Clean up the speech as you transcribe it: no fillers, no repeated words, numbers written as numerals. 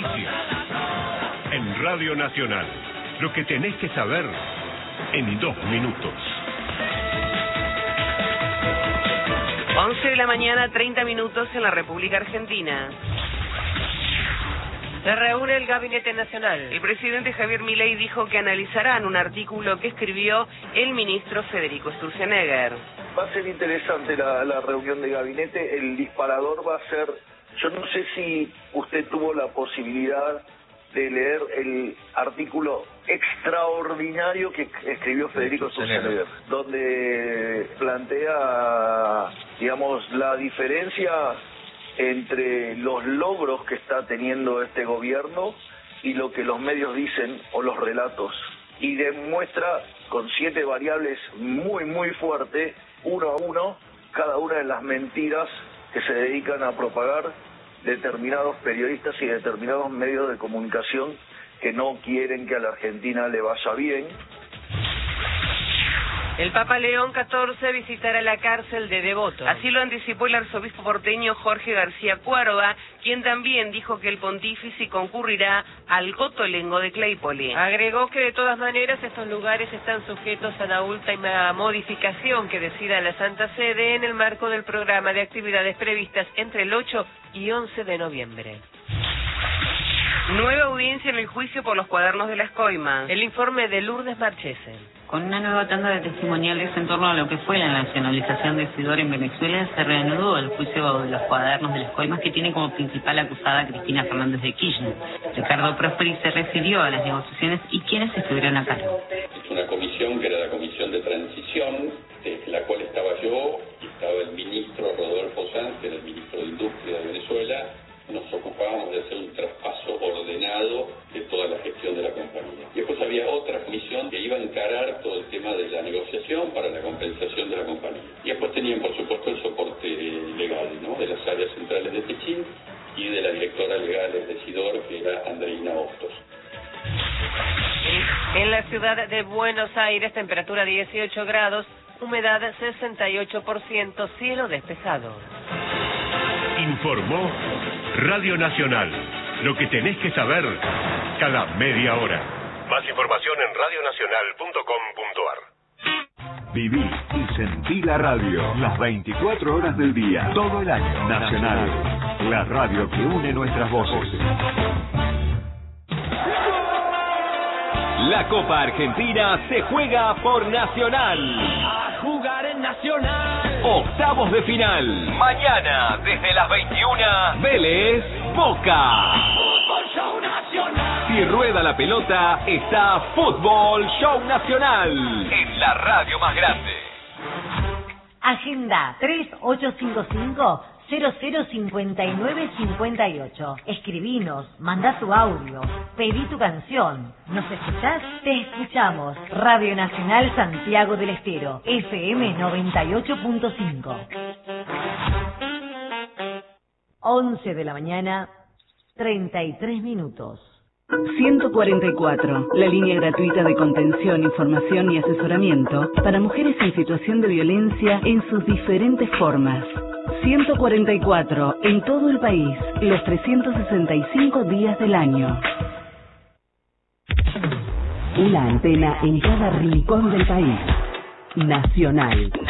noticias. En Radio Nacional, lo que tenés que saber en 2 minutos. 11 de la mañana, 30 minutos en la República Argentina. Se reúne el Gabinete Nacional. El presidente Javier Milei dijo que analizarán un artículo que escribió el ministro Federico Sturzenegger. Va a ser interesante la reunión de gabinete. El disparador va a ser... Yo no sé si usted tuvo la posibilidad de leer el artículo extraordinario que escribió Federico Sturzenegger, donde plantea, digamos, la diferencia entre los logros que está teniendo este gobierno y lo que los medios dicen o los relatos, y demuestra con 7 variables muy fuertes, uno a uno, cada una de las mentiras que se dedican a propagar determinados periodistas y determinados medios de comunicación que no quieren que a la Argentina le vaya bien. El Papa León XIV visitará la cárcel de Devoto. Así lo anticipó el arzobispo porteño Jorge García Cuerva, quien también dijo que el pontífice concurrirá al Cotolengo de Claypole. Agregó que de todas maneras estos lugares están sujetos a la última modificación que decida la Santa Sede en el marco del programa de actividades previstas entre el 8 y 11 de noviembre. Nueva audiencia en el juicio por los cuadernos de las coimas. El informe de Lourdes Marchesen. Con una nueva tanda de testimoniales en torno a lo que fue la nacionalización de Sidor en Venezuela, se reanudó el juicio de los cuadernos de las coimas que tiene como principal acusada a Cristina Fernández de Kirchner. Ricardo Prosperi se refirió a las negociaciones y quienes estuvieron a cargo. Es una comisión que era la comisión de transición, en la cual estaba yo y estaba el ministro Rodolfo Sanz, que era el ministro de Industria de Venezuela. Nos ocupábamos de hacer un traspaso ordenado de toda la gestión de la compañía. Y después había otra comisión que iba a encarar todo el tema de la negociación para la compensación de la compañía. Y después tenían, por supuesto, el soporte legal, ¿no?, de las áreas centrales de Techín y de la directora legal de Sidor, que era Andreina Hostos. En la ciudad de Buenos Aires, temperatura 18 grados, humedad 68%, cielo despejado. Informó Radio Nacional, lo que tenés que saber cada media hora. Más información en radionacional.com.ar. Viví y sentí la radio las 24 horas del día, todo el año. Nacional, la radio que une nuestras voces. La Copa Argentina se juega por Nacional. A jugar en Nacional. Octavos de final. Mañana, desde las 21, Vélez, Boca. Fútbol Show Nacional. Si rueda la pelota, está Fútbol Show Nacional. En la radio más grande. Agenda 3855-005958. Escribinos, mandá tu audio, pedí tu canción. ¿Nos escuchás? Te escuchamos. Radio Nacional Santiago del Estero, FM 98.5. 11 de la mañana, 33 minutos. 144, la línea gratuita de contención, información y asesoramiento para mujeres en situación de violencia en sus diferentes formas. 144, en todo el país, los 365 días del año. Una antena en cada rincón del país. Nacional.